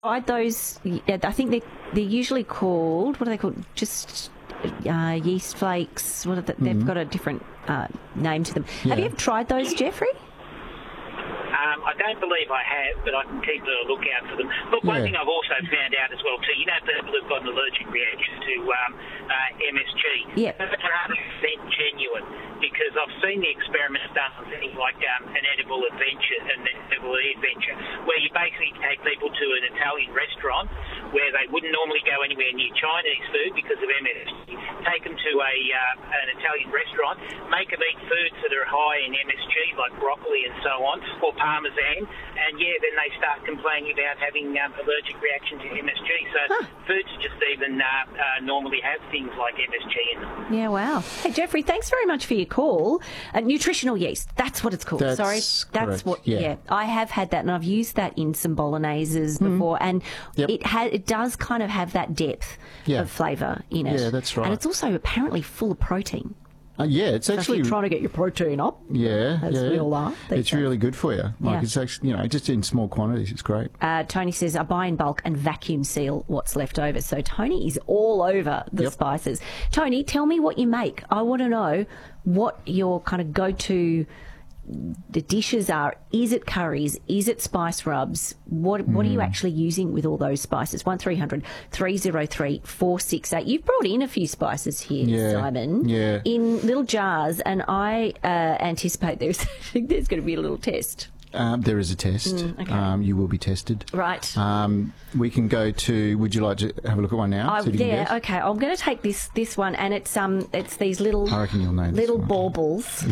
tried those. Yeah, I think they're usually called, what are they called? Just yeast flakes. They've got a different name to them. Yeah. Have you ever tried those, Jeffrey? I don't believe I have, but I can keep a lookout for them. Look, one thing I've also found out as well, too, people who've got an allergic reaction to MSG. Yeah. That's 100% genuine, because I've seen the experiments done on things like an edible adventure, where you basically take people to an Italian restaurant where they wouldn't normally go anywhere near Chinese food because of MSG. Take them to an Italian restaurant, make them eat foods that are high in MSG, like broccoli and so on, or parmesan, and then they start complaining about having allergic reaction to MSG. So foods just even normally have things like MSG in them. Yeah, wow. Hey, Jeffrey, thanks very much for your call. Nutritional yeast, that's what it's called. That's That's correct. what. Yeah. I have had that, and I've used that in some bologneses before, and Yep. it does kind of have that depth of flavour in it. Yeah, that's right. And it's also apparently full of protein. It's So if actually you're trying to get your protein up. As we all are these It's days. really good for you. Yeah. It's actually, just in small quantities, it's great. Tony says, I buy in bulk and vacuum seal what's left over. So Tony is all over the spices. Tony, tell me what you make. I want to know what your kind of go-to the dishes are. Is it curries? Is it spice rubs? What are you actually using with all those spices? 1300 303 468. You've brought in a few spices here, Simon, in little jars, and I anticipate there's going to be a little test. There is a test. Okay. You will be tested. Right. We can go to. Would you like to have a look at one now? See if you can guess? Okay. I'm going to take this one, and it's these little I reckon you'll know this little one. baubles.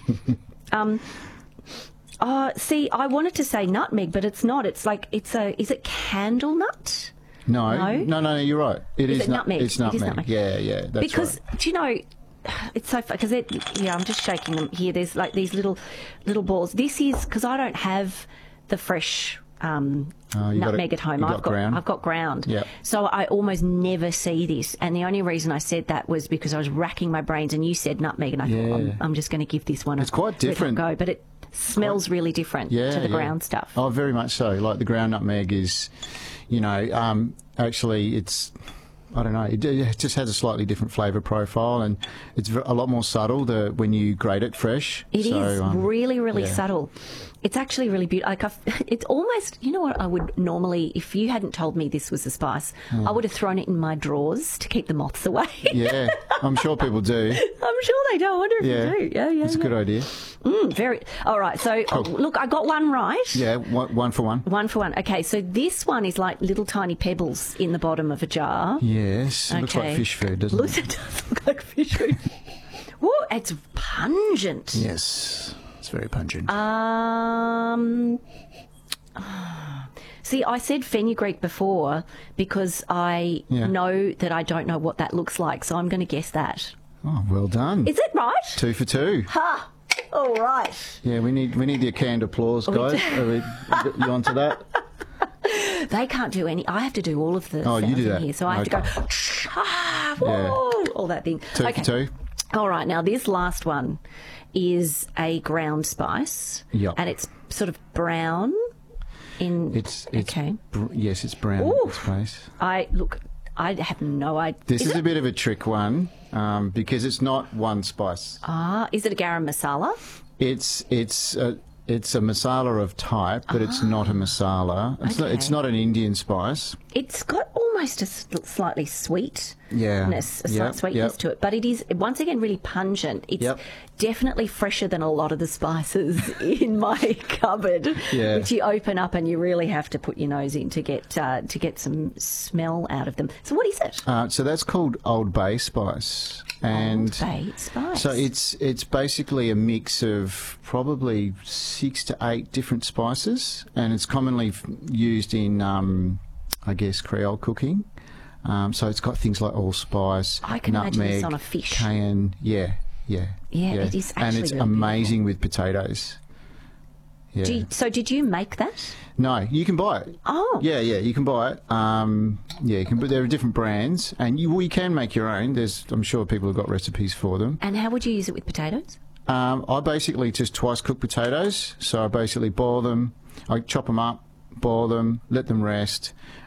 See, I wanted to say nutmeg, but it's not. It's like is it candle nut? No, you're right. Is it nutmeg? It's It is nutmeg. nutmeg. Yeah, that's Because right. do you know? It's so fun because I'm just shaking them here. There's like these little balls. This is because I don't have the fresh nutmeg at home. I've got ground. Yep. So I almost never see this. And the only reason I said that was because I was racking my brains, and you said nutmeg, and I thought I'm just going to give this one It's quite different. a go. But it smells really different to the ground stuff. Oh, very much so. Like the ground nutmeg is, actually it's. I don't know. It just has a slightly different flavour profile, and it's a lot more subtle when you grate it fresh. It is really subtle. It's actually really beautiful. It's almost, you know what I would normally, if you hadn't told me this was a spice, I would have thrown it in my drawers to keep the moths away. Yeah, I'm sure people do. I'm sure they do. I wonder if you do. Yeah. It's a good idea. All right. So, look, I got one right. Yeah, one for one. One for one. Okay, so this one is like little tiny pebbles in the bottom of a jar. Yes, it looks like fish food, doesn't it? It does look like fish food. Whoa, it's pungent. Yes, it's very pungent. See, I said fenugreek before because I know that I don't know what that looks like, so I'm going to guess that. Oh, well done. Is it right? 2 for 2. Ha! All right. Yeah, we need the canned applause, guys. You onto that? They can't do any. I have to do all of the sounds you do in that. here, so I have to go, whoa, all that thing. 2 for 2. All right, now this last one is a ground spice. Yep. And it's sort of brown. It's okay. Yes, it's brown in this place. I have no idea. This is a bit of a trick one because it's not one spice. Is it a garam masala? It's a masala of type, but it's not a masala. It's not an Indian spice. It's got almost a slightly sweetness, Yeah. a slight sweetness to it, but it is once again really pungent. It's definitely fresher than a lot of the spices in my cupboard, which you open up and you really have to put your nose in to get some smell out of them. So what is it? So that's called Old Bay spice. And Old Bay spice. So it's basically a mix of probably 6 to 8 different spices, and it's commonly used in, I guess, Creole cooking. So it's got things like allspice, I can nutmeg, imagine this on a fish. cayenne. Yeah. It is actually and it's really amazing with potatoes. Yeah. So did you make that? No, you can buy it. Oh. Yeah, you can buy it. You can. But there are different brands, and you can make your own. I'm sure people have got recipes for them. And how would you use it with potatoes? I basically just twice cook potatoes. So I basically boil them. I chop them up, boil them, let them rest,